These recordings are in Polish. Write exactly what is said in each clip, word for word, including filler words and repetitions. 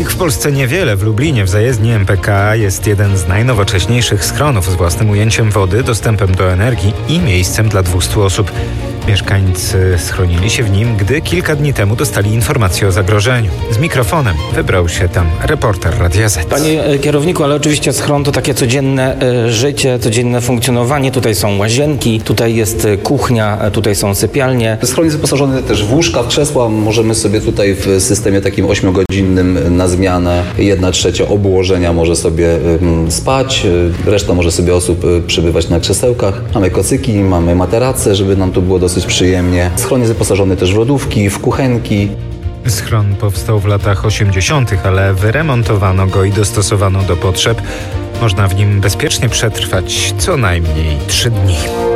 W Polsce niewiele. W Lublinie w zajezdni M P K jest jeden z najnowocześniejszych schronów z własnym ujęciem wody, dostępem do energii i miejscem dla dwustu osób. Mieszkańcy schronili się w nim, gdy kilka dni temu dostali informację o zagrożeniu. Z mikrofonem wybrał się tam reporter Radia Z. Panie kierowniku, ale oczywiście schron to takie codzienne y, życie, codzienne funkcjonowanie. Tutaj są łazienki, tutaj jest kuchnia, tutaj są sypialnie. Schron jest wyposażony też w łóżka, w krzesła. Możemy sobie tutaj w systemie takim ośmiogodzinnym na zmianę jedna trzecia obłożenia może sobie y, spać, y, reszta może sobie osób y, przybywać na krzesełkach. Mamy kocyki, mamy materace, żeby nam tu było dosyć przyjemnie. Schron jest wyposażony też w lodówki, w kuchenki. Schron powstał w latach osiemdziesiątych, ale wyremontowano go i dostosowano do potrzeb. Można w nim bezpiecznie przetrwać co najmniej trzy dni.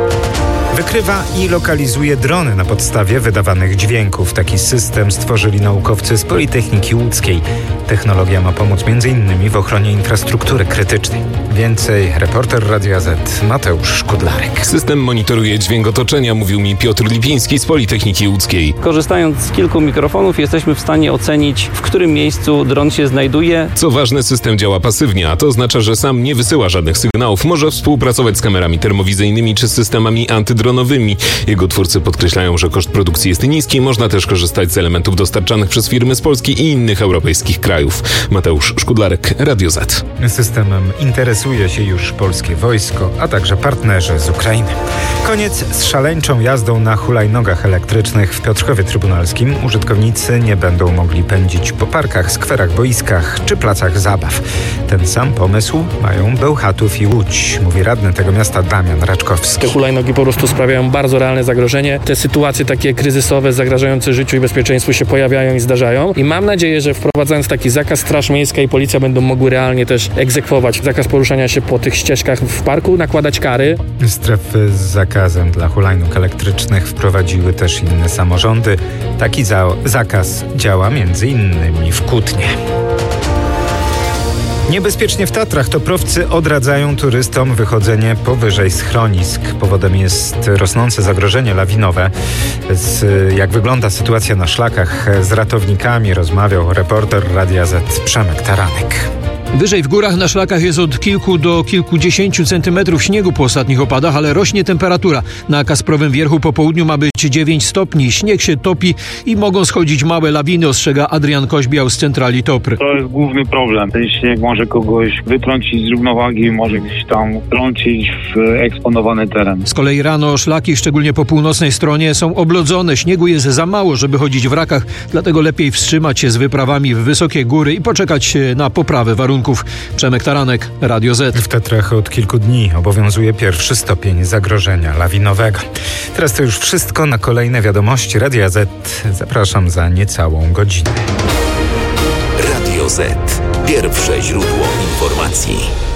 Wykrywa i lokalizuje drony na podstawie wydawanych dźwięków. Taki system stworzyli naukowcy z Politechniki Łódzkiej. Technologia ma pomóc między innymi w ochronie infrastruktury krytycznej. Więcej reporter Radia Z Mateusz Szkudlarek. System monitoruje dźwięk otoczenia, mówił mi Piotr Lipiński z Politechniki Łódzkiej. Korzystając z kilku mikrofonów jesteśmy w stanie ocenić, w którym miejscu dron się znajduje. Co ważne, system działa pasywnie, a to oznacza, że sam nie wysyła żadnych sygnałów. Może współpracować z kamerami termowizyjnymi czy systemami antydronowymi. Jego twórcy podkreślają, że koszt produkcji jest niski. Można też korzystać z elementów dostarczanych przez firmy z Polski i innych europejskich krajów. Mateusz Szkudlarek, Radio Z. Systemem interesuje się już polskie wojsko, a także partnerzy z Ukrainy. Koniec z szaleńczą jazdą na hulajnogach elektrycznych w Piotrkowie Trybunalskim. Użytkownicy nie będą mogli pędzić po parkach, skwerach, boiskach czy placach zabaw. Ten sam pomysł mają Bełchatów i Łódź, mówi radny tego miasta Damian Raczkowski. Te hulajnogi po prostu sprawiają bardzo realne zagrożenie. Te sytuacje takie kryzysowe, zagrażające życiu i bezpieczeństwu się pojawiają i zdarzają. I mam nadzieję, że wprowadzając taki zakaz, Straż Miejska i Policja będą mogły realnie też egzekwować zakaz poruszania się po tych ścieżkach w parku, nakładać kary. Strefy z zakazem dla hulajnóg elektrycznych wprowadziły też inne samorządy. Taki za- zakaz działa między innymi w Kutnie. Niebezpiecznie w Tatrach toprowcy odradzają turystom wychodzenie powyżej schronisk. Powodem jest rosnące zagrożenie lawinowe. Z, jak wygląda sytuacja na szlakach, z ratownikami rozmawiał reporter Radia Z Przemek Taranek. Wyżej w górach na szlakach jest od kilku do kilkudziesięciu centymetrów śniegu po ostatnich opadach, ale rośnie temperatura. Na Kasprowym Wierchu po południu ma być dziewięć stopni. Śnieg się topi i mogą schodzić małe lawiny, ostrzega Adrian Koźbiał z centrali Topr. To jest główny problem. Ten śnieg może kogoś wytrącić z równowagi, może gdzieś tam wtrącić w eksponowany teren. Z kolei rano szlaki, szczególnie po północnej stronie, są oblodzone. Śniegu jest za mało, żeby chodzić w rakach, dlatego lepiej wstrzymać się z wyprawami w wysokie góry i poczekać na poprawę warunków. Przemek Taranek, Radio Z. W Tatrach od kilku dni obowiązuje pierwszy stopień zagrożenia lawinowego. Teraz to już wszystko. Na kolejne wiadomości Radia Z zapraszam za niecałą godzinę. Radio Z. Pierwsze źródło informacji.